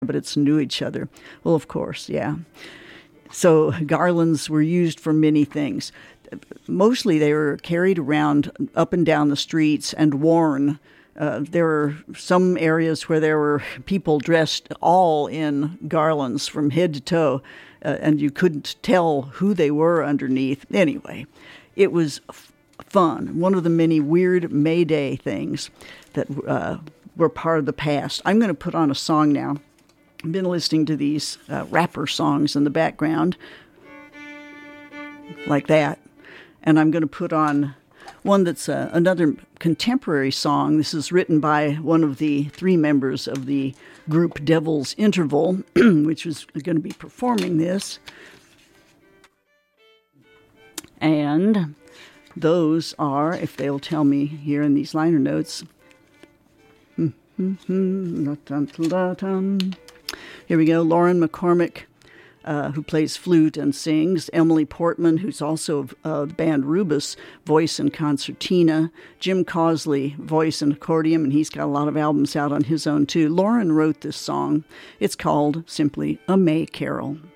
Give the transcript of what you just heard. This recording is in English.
but it's knew each other. Well, of course, yeah. So garlands were used for many things. Mostly they were carried around up and down the streets and worn. There were some areas where there were people dressed all in garlands from head to toe, and you couldn't tell who they were underneath. Anyway, it was fun. One of the many weird May Day things that were part of the past. I'm going to put on a song now. I've been listening to these rapper songs in the background, like that. And I'm going to put on one that's another contemporary song. This is written by one of the three members of the group Devil's Interval, which is going to be performing this. And those are, if they'll tell me here in these liner notes. Here we go. Lauren McCormick, who plays flute and sings. Emily Portman, who's also of the band Rubus, voice and concertina. Jim Causley, voice and accordion, and he's got a lot of albums out on his own too. Lauren wrote this song. It's called simply A May Carol.